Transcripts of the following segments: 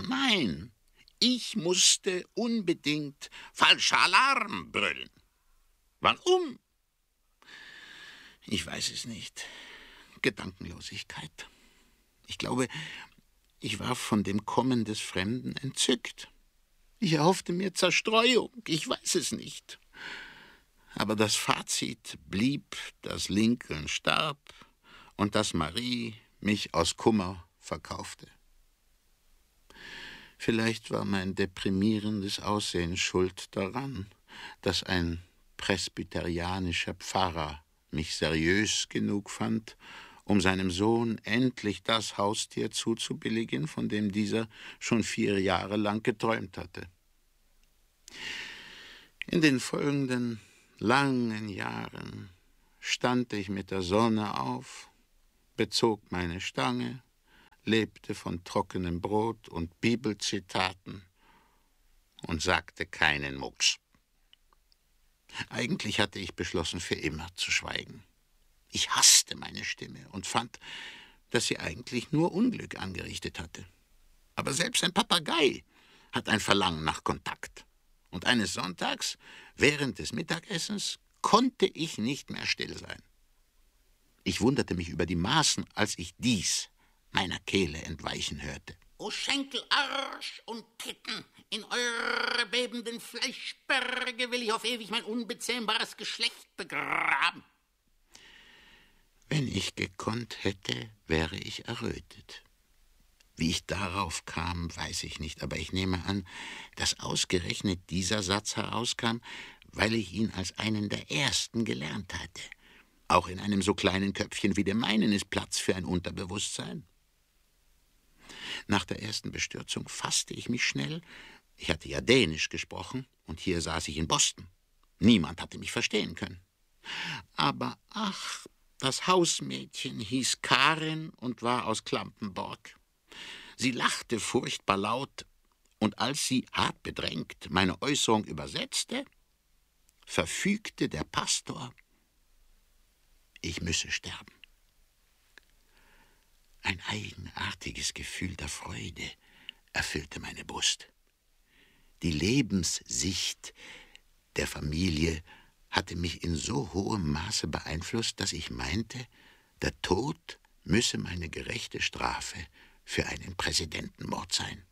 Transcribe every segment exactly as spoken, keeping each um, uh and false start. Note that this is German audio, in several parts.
Aber nein, ich musste unbedingt falscher Alarm brüllen. Warum? Ich weiß es nicht. Gedankenlosigkeit. Ich glaube, ich war von dem Kommen des Fremden entzückt. Ich erhoffte mir Zerstreuung, ich weiß es nicht. Aber das Fazit blieb, dass Lincoln starb und dass Marie mich aus Kummer verkaufte. Vielleicht war mein deprimierendes Aussehen schuld daran, dass ein presbyterianischer Pfarrer mich seriös genug fand, um seinem Sohn endlich das Haustier zuzubilligen, von dem dieser schon vier Jahre lang geträumt hatte. In den folgenden langen Jahren stand ich mit der Sonne auf, bezog meine Stange, lebte von trockenem Brot und Bibelzitaten und sagte keinen Mucks. Eigentlich hatte ich beschlossen, für immer zu schweigen. Ich hasste meine Stimme und fand, dass sie eigentlich nur Unglück angerichtet hatte. Aber selbst ein Papagei hat ein Verlangen nach Kontakt. Und eines Sonntags, während des Mittagessens, konnte ich nicht mehr still sein. Ich wunderte mich über die Maßen, als ich dies meiner Kehle entweichen hörte. O Schenkel, Arsch und Titten, in eure bebenden Fleischberge will ich auf ewig mein unbezähmbares Geschlecht begraben. Wenn ich gekonnt hätte, wäre ich errötet. Wie ich darauf kam, weiß ich nicht, aber ich nehme an, dass ausgerechnet dieser Satz herauskam, weil ich ihn als einen der ersten gelernt hatte. Auch in einem so kleinen Köpfchen wie dem meinen ist Platz für ein Unterbewusstsein. Nach der ersten Bestürzung fasste ich mich schnell. Ich hatte ja Dänisch gesprochen und hier saß ich in Boston. Niemand hatte mich verstehen können. Aber ach, das Hausmädchen hieß Karin und war aus Klampenborg. Sie lachte furchtbar laut, und als sie, hart bedrängt, meine Äußerung übersetzte, verfügte der Pastor, ich müsse sterben. Ein eigenartiges Gefühl der Freude erfüllte meine Brust. Die Lebenssicht der Familie hatte mich in so hohem Maße beeinflusst, dass ich meinte, der Tod müsse meine gerechte Strafe für einen Präsidentenmord sein.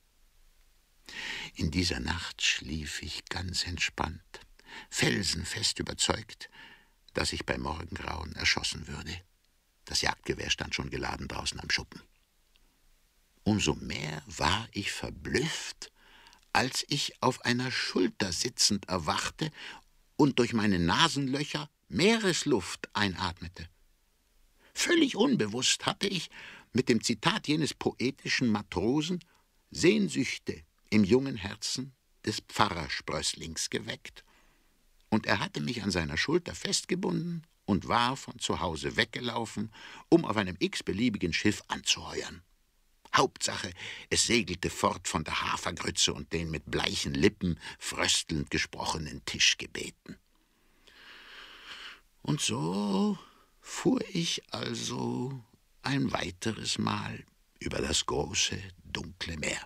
In dieser Nacht schlief ich ganz entspannt, felsenfest überzeugt, dass ich bei Morgengrauen erschossen würde. Das Jagdgewehr stand schon geladen draußen am Schuppen. Umso mehr war ich verblüfft, als ich auf einer Schulter sitzend erwachte und durch meine Nasenlöcher Meeresluft einatmete. Völlig unbewusst hatte ich mit dem Zitat jenes poetischen Matrosen Sehnsüchte im jungen Herzen des Pfarrersprösslings geweckt, und er hatte mich an seiner Schulter festgebunden und war von zu Hause weggelaufen, um auf einem x-beliebigen Schiff anzuheuern. Hauptsache, es segelte fort von der Hafergrütze und den mit bleichen Lippen fröstelnd gesprochenen Tischgebeten. Und so fuhr ich also ein weiteres Mal über das große, dunkle Meer.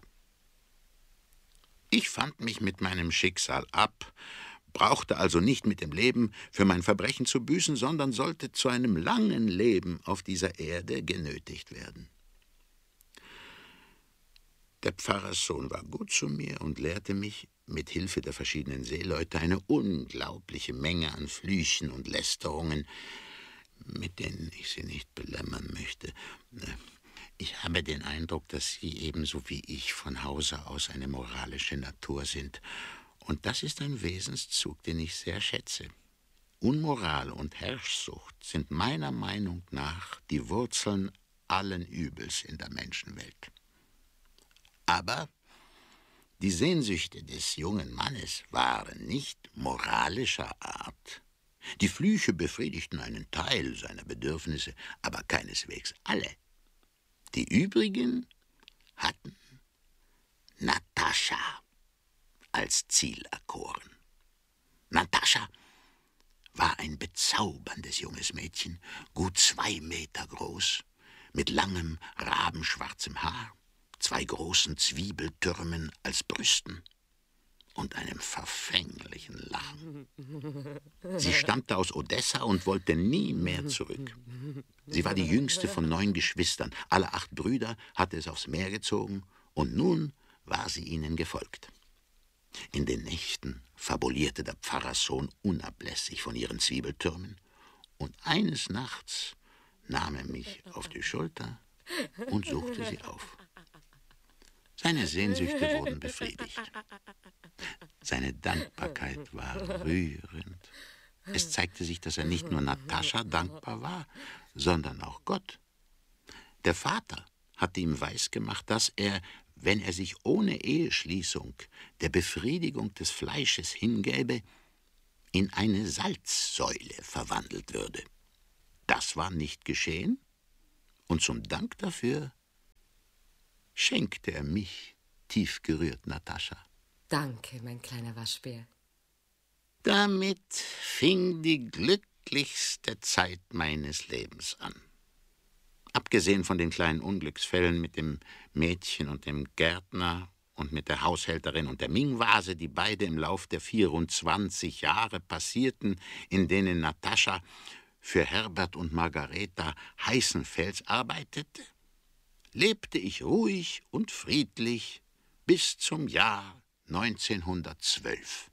Ich fand mich mit meinem Schicksal ab, brauchte also nicht mit dem Leben für mein Verbrechen zu büßen, sondern sollte zu einem langen Leben auf dieser Erde genötigt werden. Der Pfarrerssohn war gut zu mir und lehrte mich mit Hilfe der verschiedenen Seeleute eine unglaubliche Menge an Flüchen und Lästerungen, mit denen ich Sie nicht belämmern möchte. Ich habe den Eindruck, dass Sie ebenso wie ich von Hause aus eine moralische Natur sind. Und das ist ein Wesenszug, den ich sehr schätze. Unmoral und Herrschsucht sind meiner Meinung nach die Wurzeln allen Übels in der Menschenwelt. Aber die Sehnsüchte des jungen Mannes waren nicht moralischer Art. Die Flüche befriedigten einen Teil seiner Bedürfnisse, aber keineswegs alle. Die übrigen hatten Natascha als Ziel erkoren. Natascha war ein bezauberndes junges Mädchen, gut zwei Meter groß, mit langem, rabenschwarzem Haar, zwei großen Zwiebeltürmen als Brüsten und einem verfänglichen Lachen. Sie stammte aus Odessa und wollte nie mehr zurück. Sie war die jüngste von neun Geschwistern. Alle acht Brüder hatte es aufs Meer gezogen, und nun war sie ihnen gefolgt. In den Nächten fabulierte der Pfarrerssohn unablässig von ihren Zwiebeltürmen, und eines Nachts nahm er mich auf die Schulter und suchte sie auf. Seine Sehnsüchte wurden befriedigt. Seine Dankbarkeit war rührend. Es zeigte sich, dass er nicht nur Natascha dankbar war, sondern auch Gott. Der Vater hatte ihm weisgemacht, dass er, wenn er sich ohne Eheschließung der Befriedigung des Fleisches hingäbe, in eine Salzsäule verwandelt würde. Das war nicht geschehen, und zum Dank dafür schenkte er mich, tief gerührt, Natascha. Danke, mein kleiner Waschbär. Damit fing die glücklichste Zeit meines Lebens an. Abgesehen von den kleinen Unglücksfällen mit dem Mädchen und dem Gärtner und mit der Haushälterin und der Ming-Vase, die beide im Lauf der vierundzwanzig Jahre passierten, in denen Natascha für Herbert und Margareta Heißenfels arbeitete, lebte ich ruhig und friedlich bis zum Jahr neunzehnhundertzwölf.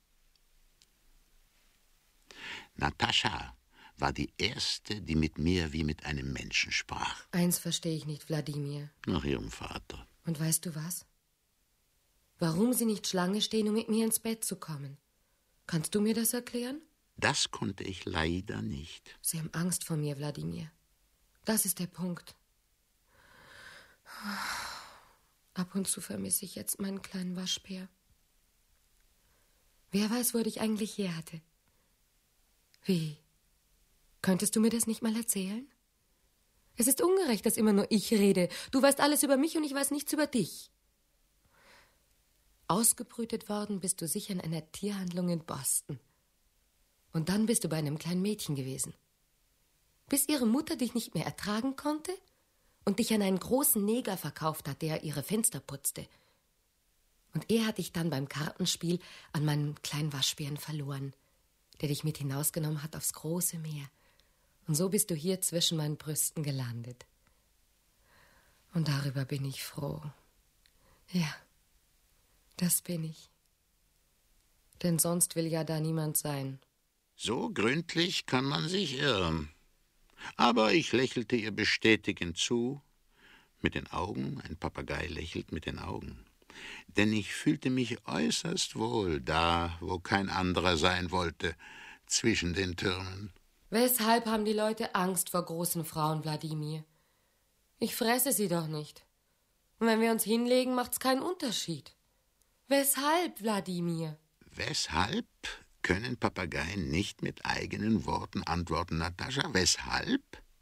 Natascha war die erste, die mit mir wie mit einem Menschen sprach. Eins verstehe ich nicht, Wladimir. Nach ihrem Vater. Und weißt du was? Warum sie nicht Schlange stehen, um mit mir ins Bett zu kommen. Kannst du mir das erklären? Das konnte ich leider nicht. Sie haben Angst vor mir, Wladimir. Das ist der Punkt. Ab und zu vermisse ich jetzt meinen kleinen Waschbär. Wer weiß, wo er dich eigentlich her hatte? Wie? Könntest du mir das nicht mal erzählen? Es ist ungerecht, dass immer nur ich rede. Du weißt alles über mich und ich weiß nichts über dich. Ausgebrütet worden bist du sicher in einer Tierhandlung in Boston. Und dann bist du bei einem kleinen Mädchen gewesen. Bis ihre Mutter dich nicht mehr ertragen konnte und dich an einen großen Neger verkauft hat, der ihre Fenster putzte. Und er hat dich dann beim Kartenspiel an meinen kleinen Waschbären verloren, der dich mit hinausgenommen hat aufs große Meer. Und so bist du hier zwischen meinen Brüsten gelandet. Und darüber bin ich froh. Ja, das bin ich. Denn sonst will ja da niemand sein. So gründlich kann man sich irren. Aber ich lächelte ihr bestätigend zu, mit den Augen, ein Papagei lächelt mit den Augen. Denn ich fühlte mich äußerst wohl da, wo kein anderer sein wollte, zwischen den Türmen. Weshalb haben die Leute Angst vor großen Frauen, Wladimir? Ich fresse sie doch nicht. Und wenn wir uns hinlegen, macht's keinen Unterschied. Weshalb, Wladimir? Weshalb können Papageien nicht mit eigenen Worten antworten, Natascha? Weshalb?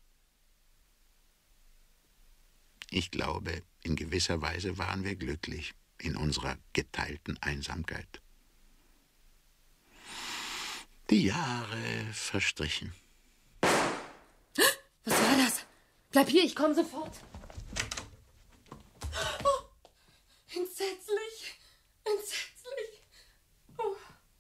Ich glaube, in gewisser Weise waren wir glücklich in unserer geteilten Einsamkeit. Die Jahre verstrichen. Was war das? Bleib hier, ich komme sofort. Oh, entsetzlich, entsetzlich. Oh.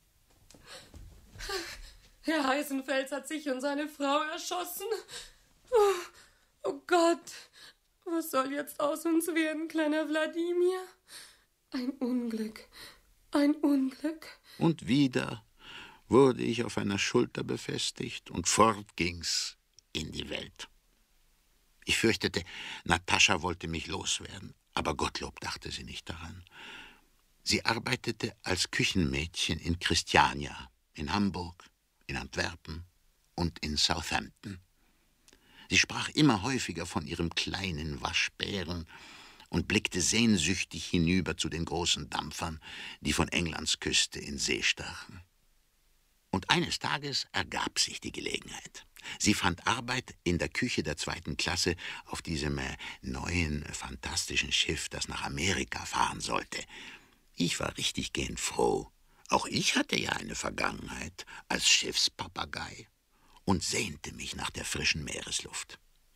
Herr Heißenfels hat sich und seine Frau erschossen. Oh, oh Gott, was soll jetzt aus uns werden, kleiner Wladimir? Ein Unglück, ein Unglück. Und wieder wurde ich auf einer Schulter befestigt und fort ging's in die Welt. Ich fürchtete, Natascha wollte mich loswerden, aber Gottlob dachte sie nicht daran. Sie arbeitete als Küchenmädchen in Christiania, in Hamburg, in Antwerpen und in Southampton. Sie sprach immer häufiger von ihrem kleinen Waschbären und blickte sehnsüchtig hinüber zu den großen Dampfern, die von Englands Küste in See stachen. Und eines Tages ergab sich die Gelegenheit. Sie fand Arbeit in der Küche der zweiten Klasse auf diesem äh, neuen, äh, fantastischen Schiff, das nach Amerika fahren sollte. Ich war richtiggehend froh. Auch ich hatte ja eine Vergangenheit als Schiffspapagei und sehnte mich nach der frischen Meeresluft.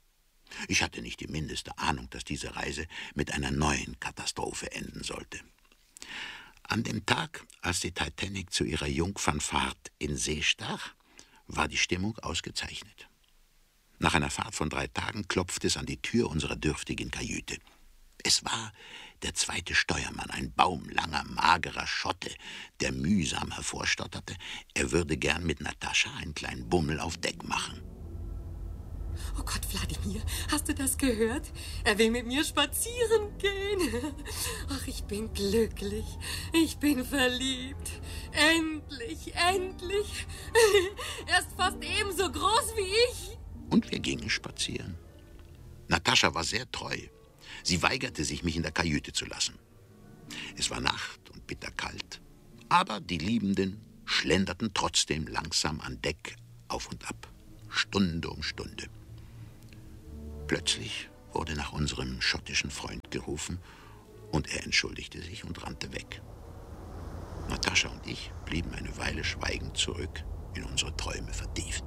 Ich hatte nicht die mindeste Ahnung, dass diese Reise mit einer neuen Katastrophe enden sollte. An dem Tag, als die Titanic zu ihrer Jungfernfahrt in See stach, war die Stimmung ausgezeichnet. Nach einer Fahrt von drei Tagen klopfte es an die Tür unserer dürftigen Kajüte. Es war der zweite Steuermann, ein baumlanger, magerer Schotte, der mühsam hervorstotterte, er würde gern mit Natascha einen kleinen Bummel auf Deck machen. Oh Gott, Wladimir, hast du das gehört? Er will mit mir spazieren gehen. Ach, ich bin glücklich. Ich bin verliebt. Endlich, endlich. Er ist fast ebenso groß wie ich. Und wir gingen spazieren. Natascha war sehr treu. Sie weigerte sich, mich in der Kajüte zu lassen. Es war Nacht und bitterkalt. Aber die Liebenden schlenderten trotzdem langsam an Deck auf und ab. Stunde um Stunde. Plötzlich wurde nach unserem schottischen Freund gerufen und er entschuldigte sich und rannte weg. Natascha und ich blieben eine Weile schweigend zurück, in unsere Träume vertieft.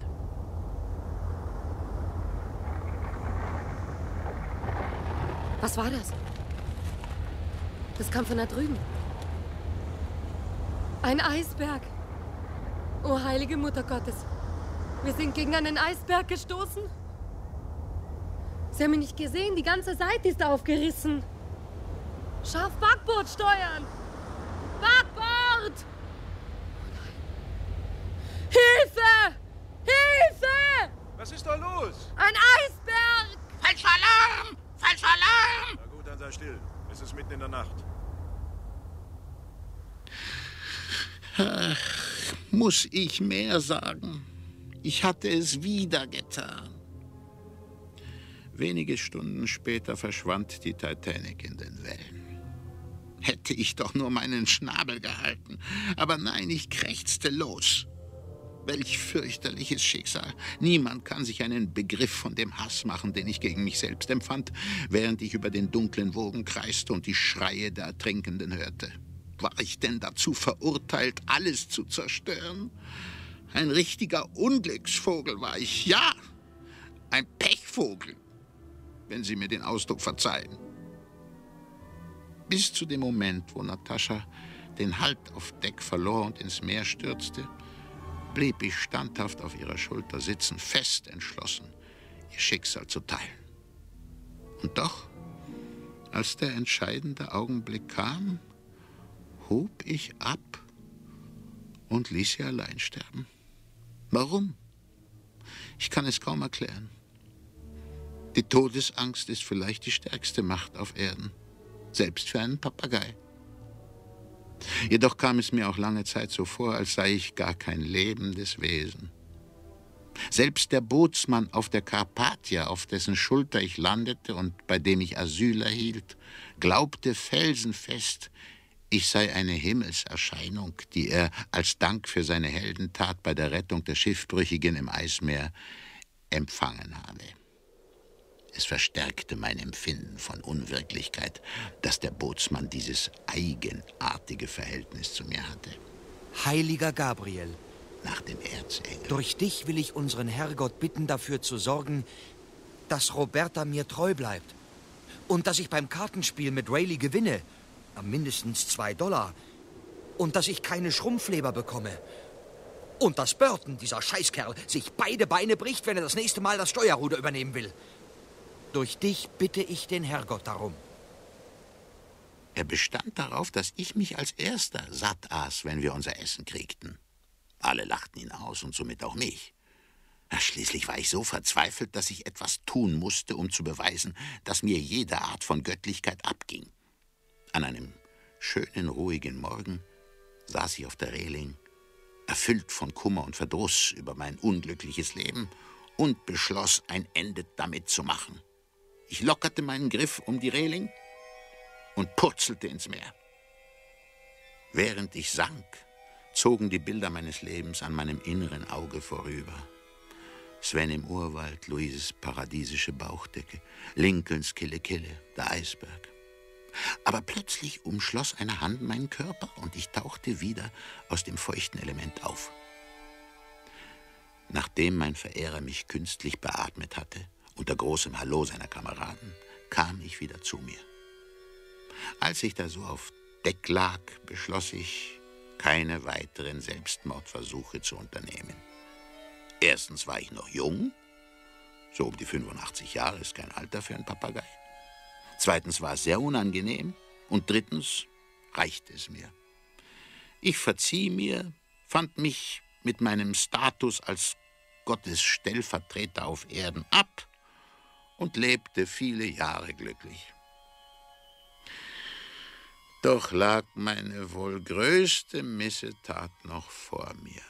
Was war das? Das kam von da drüben. Ein Eisberg. O heilige Mutter Gottes. Wir sind gegen einen Eisberg gestoßen. Sie haben mich nicht gesehen. Die ganze Seite ist aufgerissen. Scharf Backbord steuern. Backbord! Hilfe! Hilfe! Was ist da los? Ein Eisberg! Falscher Alarm! Falscher Alarm! Na gut, dann sei still. Es ist mitten in der Nacht. Ach, muss ich mehr sagen? Ich hatte es wieder getan. Wenige Stunden später verschwand die Titanic in den Wellen. Hätte ich doch nur meinen Schnabel gehalten. Aber nein, ich krächzte los. Welch fürchterliches Schicksal. Niemand kann sich einen Begriff von dem Hass machen, den ich gegen mich selbst empfand, während ich über den dunklen Wogen kreiste und die Schreie der Ertrinkenden hörte. War ich denn dazu verurteilt, alles zu zerstören? Ein richtiger Unglücksvogel war ich, ja, ein Pechvogel, wenn Sie mir den Ausdruck verzeihen. Bis zu dem Moment, wo Natascha den Halt auf Deck verlor und ins Meer stürzte, blieb ich standhaft auf ihrer Schulter sitzen, fest entschlossen, ihr Schicksal zu teilen. Und doch, als der entscheidende Augenblick kam, hob ich ab und ließ sie allein sterben. Warum? Ich kann es kaum erklären. Die Todesangst ist vielleicht die stärkste Macht auf Erden, selbst für einen Papagei. Jedoch kam es mir auch lange Zeit so vor, als sei ich gar kein lebendes Wesen. Selbst der Bootsmann auf der Carpathia, auf dessen Schulter ich landete und bei dem ich Asyl erhielt, glaubte felsenfest, ich sei eine Himmelserscheinung, die er als Dank für seine Heldentat bei der Rettung der Schiffbrüchigen im Eismeer empfangen habe. Es verstärkte mein Empfinden von Unwirklichkeit, dass der Bootsmann dieses eigenartige Verhältnis zu mir hatte. Heiliger Gabriel, Nach dem Erzengel. durch dich will ich unseren Herrgott bitten, dafür zu sorgen, dass Roberta mir treu bleibt. Und dass ich beim Kartenspiel mit Rayleigh gewinne, mindestens zwei Dollar. Und dass ich keine Schrumpfleber bekomme. Und dass Burton, dieser Scheißkerl, sich beide Beine bricht, wenn er das nächste Mal das Steuerruder übernehmen will. Durch dich bitte ich den Herrgott darum. Er bestand darauf, dass ich mich als Erster satt aß, wenn wir unser Essen kriegten. Alle lachten ihn aus und somit auch mich. Schließlich war ich so verzweifelt, dass ich etwas tun musste, um zu beweisen, dass mir jede Art von Göttlichkeit abging. An einem schönen, ruhigen Morgen saß ich auf der Reling, erfüllt von Kummer und Verdruss über mein unglückliches Leben und beschloss, ein Ende damit zu machen. Ich lockerte meinen Griff um die Reling und purzelte ins Meer. Während ich sank, zogen die Bilder meines Lebens an meinem inneren Auge vorüber. Sven im Urwald, Louises paradiesische Bauchdecke, Lincolns Kille Kille, der Eisberg. Aber plötzlich umschloss eine Hand meinen Körper und ich tauchte wieder aus dem feuchten Element auf. Nachdem mein Verehrer mich künstlich beatmet hatte Unter großem Hallo seiner Kameraden kam ich wieder zu mir. Als ich da so auf Deck lag, beschloss ich, keine weiteren Selbstmordversuche zu unternehmen. Erstens war ich noch jung, so um die fünfundachtzig Jahre ist kein Alter für einen Papagei. Zweitens war es sehr unangenehm und drittens reichte es mir. Ich verzieh mir, fand mich mit meinem Status als Gottes Stellvertreter auf Erden ab und lebte viele Jahre glücklich. Doch lag meine wohl größte Missetat noch vor mir.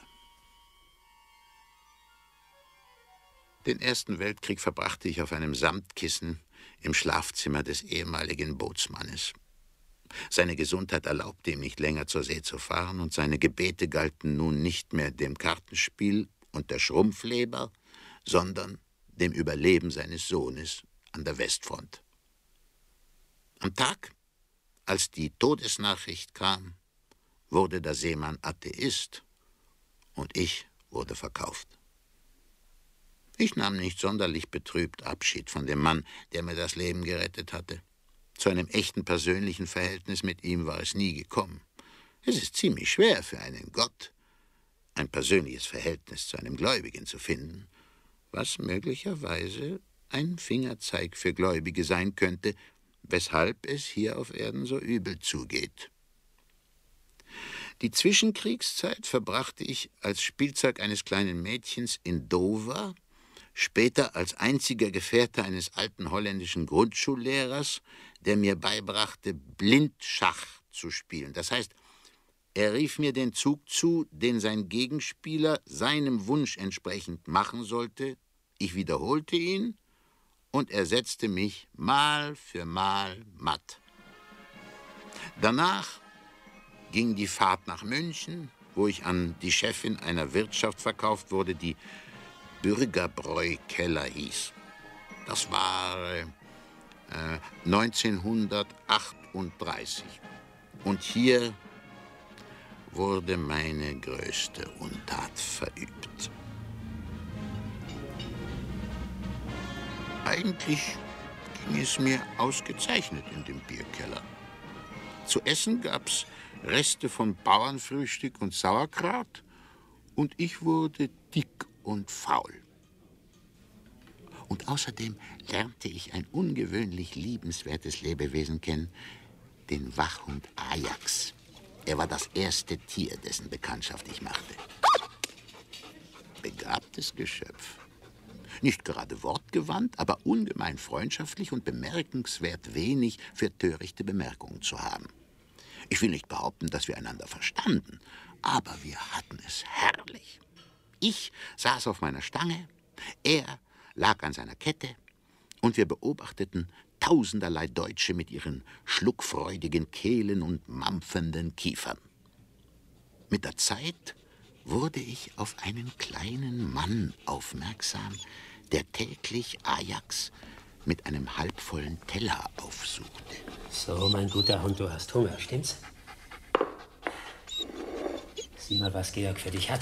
Den Ersten Weltkrieg verbrachte ich auf einem Samtkissen im Schlafzimmer des ehemaligen Bootsmannes. Seine Gesundheit erlaubte ihm nicht länger zur See zu fahren und seine Gebete galten nun nicht mehr dem Kartenspiel und der Schrumpfleber, sondern dem Überleben seines Sohnes an der Westfront. Am Tag, als die Todesnachricht kam, wurde der Seemann Atheist und ich wurde verkauft. Ich nahm nicht sonderlich betrübt Abschied von dem Mann, der mir das Leben gerettet hatte. Zu einem echten persönlichen Verhältnis mit ihm war es nie gekommen. Es ist ziemlich schwer für einen Gott, ein persönliches Verhältnis zu einem Gläubigen zu finden, was möglicherweise ein Fingerzeig für Gläubige sein könnte, weshalb es hier auf Erden so übel zugeht. Die Zwischenkriegszeit verbrachte ich als Spielzeug eines kleinen Mädchens in Dover, später als einziger Gefährte eines alten holländischen Grundschullehrers, der mir beibrachte, Blindschach zu spielen. Das heißt, er rief mir den Zug zu, den sein Gegenspieler seinem Wunsch entsprechend machen sollte. Ich wiederholte ihn und er setzte mich Mal für Mal matt. Danach ging die Fahrt nach München, wo ich an die Chefin einer Wirtschaft verkauft wurde, die Bürgerbräu-Keller hieß. Das war äh, neunzehnhundertachtunddreißig. Und hier wurde meine größte Untat verübt. Eigentlich ging es mir ausgezeichnet in dem Bierkeller. Zu essen gab's Reste von Bauernfrühstück und Sauerkraut und ich wurde dick und faul. Und außerdem lernte ich ein ungewöhnlich liebenswertes Lebewesen kennen, den Wachhund Ajax. Er war das erste Tier, dessen Bekanntschaft ich machte. Begabtes Geschöpf. Nicht gerade wortgewandt, aber ungemein freundschaftlich und bemerkenswert wenig für törichte Bemerkungen zu haben. Ich will nicht behaupten, dass wir einander verstanden, aber wir hatten es herrlich. Ich saß auf meiner Stange, er lag an seiner Kette und wir beobachteten tausenderlei Deutsche mit ihren schluckfreudigen Kehlen und mampfenden Kiefern. Mit der Zeit wurde ich auf einen kleinen Mann aufmerksam, der täglich Ajax mit einem halbvollen Teller aufsuchte. So, mein guter Hund, du hast Hunger, stimmt's? Sieh mal, was Georg für dich hat.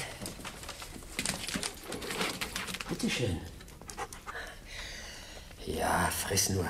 Bitte schön. Ja, friss nur.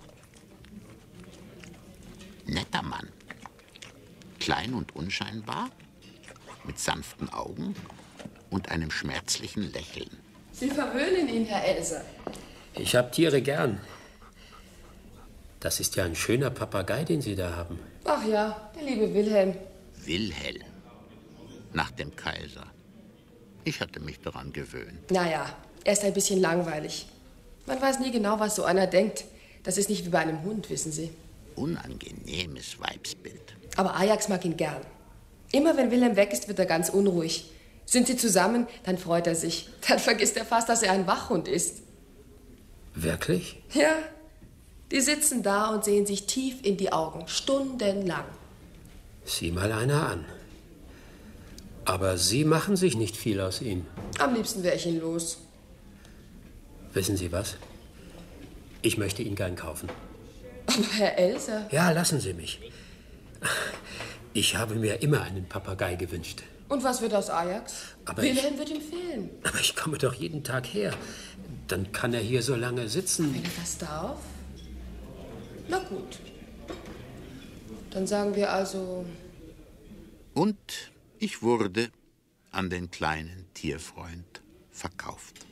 Netter Mann. Klein und unscheinbar, mit sanften Augen und einem schmerzlichen Lächeln. Sie verwöhnen ihn, Herr Elser. Ich hab Tiere gern. Das ist ja ein schöner Papagei, den Sie da haben. Ach ja, der liebe Wilhelm. Wilhelm. Nach dem Kaiser. Ich hatte mich daran gewöhnt. Naja, er ist ein bisschen langweilig. Man weiß nie genau, was so einer denkt. Das ist nicht wie bei einem Hund, wissen Sie. Unangenehmes Weibsbild. Aber Ajax mag ihn gern. Immer wenn Wilhelm weg ist, wird er ganz unruhig. Sind sie zusammen, dann freut er sich. Dann vergisst er fast, dass er ein Wachhund ist. Wirklich? Ja. Die sitzen da und sehen sich tief in die Augen, stundenlang. Sieh mal einer an. Aber Sie machen sich nicht viel aus ihm. Am liebsten wäre ich ihn los. Wissen Sie was? Ich möchte ihn gern kaufen. Aber Herr Elser... Ja, lassen Sie mich. Ich habe mir immer einen Papagei gewünscht. Und was wird aus Ajax? Aber Wilhelm ich, wird ihm fehlen. Aber ich komme doch jeden Tag her. Dann kann er hier so lange sitzen. Wenn er das darf? Na gut. Dann sagen wir also... Und ich wurde an den kleinen Tierfreund verkauft.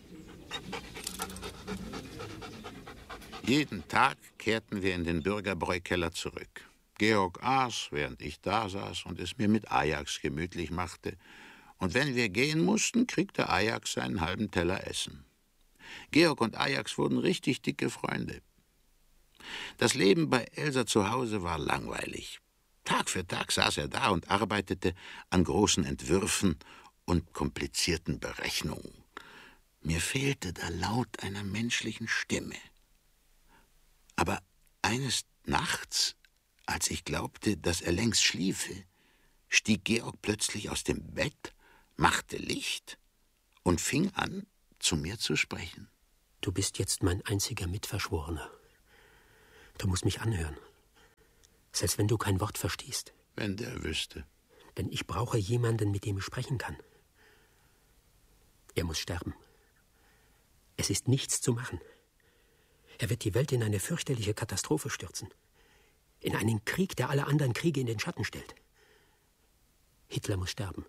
Jeden Tag kehrten wir in den Bürgerbräukeller zurück. Georg aß, während ich da saß und es mir mit Ajax gemütlich machte. Und wenn wir gehen mussten, kriegte Ajax seinen halben Teller Essen. Georg und Ajax wurden richtig dicke Freunde. Das Leben bei Elsa zu Hause war langweilig. Tag für Tag saß er da und arbeitete an großen Entwürfen und komplizierten Berechnungen. Mir fehlte der Laut einer menschlichen Stimme. Aber eines Nachts, als ich glaubte, dass er längst schliefe, stieg Georg plötzlich aus dem Bett, machte Licht und fing an, zu mir zu sprechen. Du bist jetzt mein einziger Mitverschworener. Du musst mich anhören. Selbst wenn du kein Wort verstehst. Wenn der wüsste. Denn ich brauche jemanden, mit dem ich sprechen kann. Er muss sterben. Es ist nichts zu machen. Er wird die Welt in eine fürchterliche Katastrophe stürzen. In einen Krieg, der alle anderen Kriege in den Schatten stellt. Hitler muss sterben.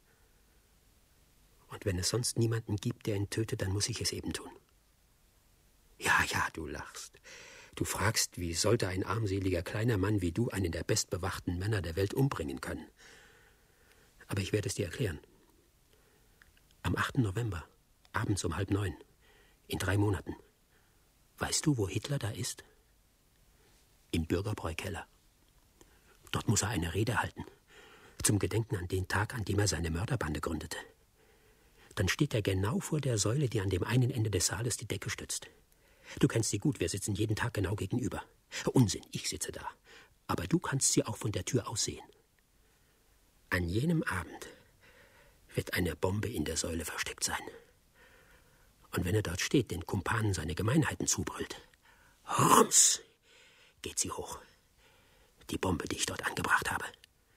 Und wenn es sonst niemanden gibt, der ihn tötet, dann muss ich es eben tun. Ja, ja, du lachst. Du fragst, wie sollte ein armseliger kleiner Mann wie du einen der bestbewachten Männer der Welt umbringen können? Aber ich werde es dir erklären. Am achten November, abends um halb neun, in drei Monaten. Weißt du, wo Hitler da ist? Im Bürgerbräukeller. Dort muss er eine Rede halten. Zum Gedenken an den Tag, an dem er seine Mörderbande gründete. Dann steht er genau vor der Säule, die an dem einen Ende des Saales die Decke stützt. Du kennst sie gut, wir sitzen jeden Tag genau gegenüber. Unsinn, ich sitze da. Aber du kannst sie auch von der Tür aus sehen. An jenem Abend wird eine Bombe in der Säule versteckt sein. Und wenn er dort steht, den Kumpanen seine Gemeinheiten zubrüllt, rums, geht sie hoch. Die Bombe, die ich dort angebracht habe.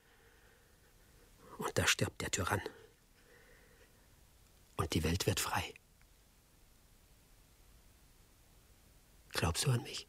Und da stirbt der Tyrann. Und die Welt wird frei. Glaubst du an mich?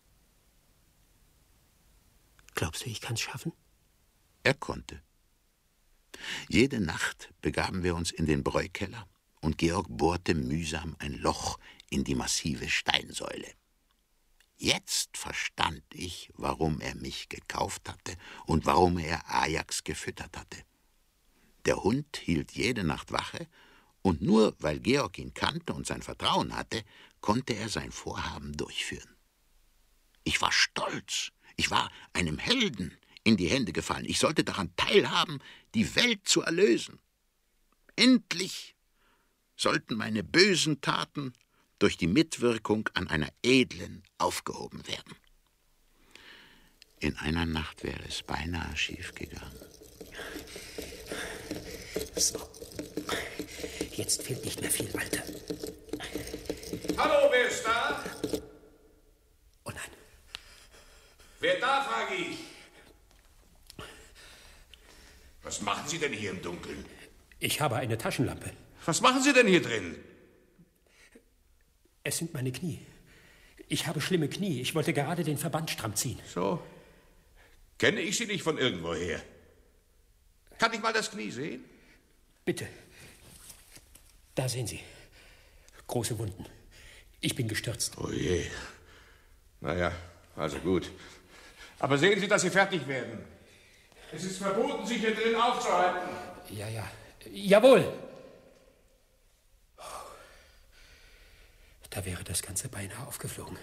Glaubst du, ich kann's schaffen? Er konnte. Jede Nacht begaben wir uns in den Bräukeller und Georg bohrte mühsam ein Loch in die massive Steinsäule. Jetzt verstand ich, warum er mich gekauft hatte und warum er Ajax gefüttert hatte. Der Hund hielt jede Nacht Wache, und nur weil Georg ihn kannte und sein Vertrauen hatte, konnte er sein Vorhaben durchführen. Ich war stolz, ich war einem Helden in die Hände gefallen. Ich sollte daran teilhaben, die Welt zu erlösen. Endlich sollten meine bösen Taten durch die Mitwirkung an einer edlen aufgehoben werden. In einer Nacht wäre es beinahe schiefgegangen. So. Jetzt fehlt nicht mehr viel, Alter. Hallo, wer ist da? Oh nein. Wer da, frage ich. Was machen Sie denn hier im Dunkeln? Ich habe eine Taschenlampe. Was machen Sie denn hier drin? Es sind meine Knie. Ich habe schlimme Knie. Ich wollte gerade den Verband stramm ziehen. So. Kenne ich Sie nicht von irgendwoher? Kann ich mal das Knie sehen? Bitte. Da sehen Sie. Große Wunden. Ich bin gestürzt. Oh je. Naja, also gut. Aber sehen Sie, dass Sie fertig werden. Es ist verboten, sich hier drin aufzuhalten. Ja, ja. Jawohl. Da wäre das ganze beinahe aufgeflogen.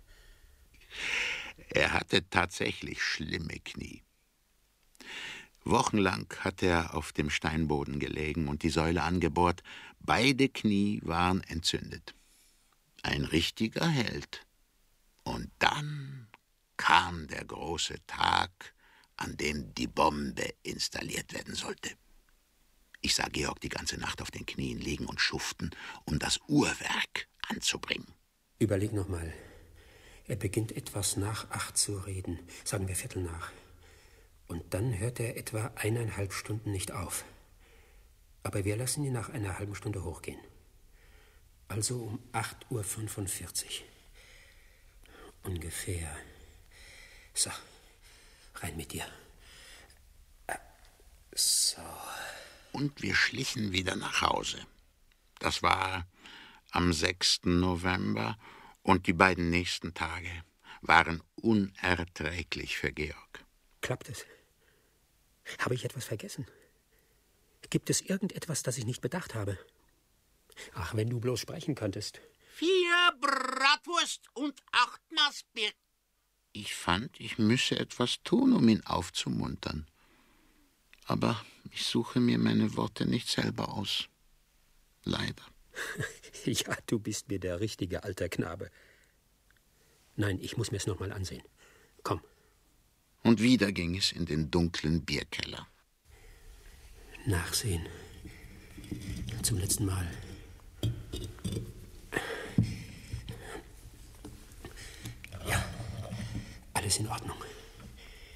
Er hatte tatsächlich schlimme Knie. Wochenlang hatte er auf dem Steinboden gelegen und die Säule angebohrt. Beide Knie waren entzündet. Ein richtiger Held. Und dann kam der große Tag, an dem die Bombe installiert werden sollte. Ich sah Georg die ganze Nacht auf den Knien liegen und schuften, um das Uhrwerk anzubringen. Überleg noch mal. Er beginnt etwas nach acht zu reden, sagen wir Viertel nach. Und dann hört er etwa eineinhalb Stunden nicht auf. Aber wir lassen ihn nach einer halben Stunde hochgehen. Also um acht Uhr fünfundvierzig. Ungefähr. So, rein mit dir. So. Und wir schlichen wieder nach Hause. Das war am sechsten November und die beiden nächsten Tage waren unerträglich für Georg. Klappt es? Habe ich etwas vergessen? Gibt es irgendetwas, das ich nicht bedacht habe? Ach, wenn du bloß sprechen könntest. Vier Bratwurst und acht Maß Bier. Ich fand, ich müsse etwas tun, um ihn aufzumuntern. Aber ich suche mir meine Worte nicht selber aus. Leider. Ja, du bist mir der richtige alter Knabe. Nein, ich muss mir's noch mal ansehen. Komm. Und wieder ging es in den dunklen Bierkeller. Nachsehen. Zum letzten Mal. Ja, alles in Ordnung.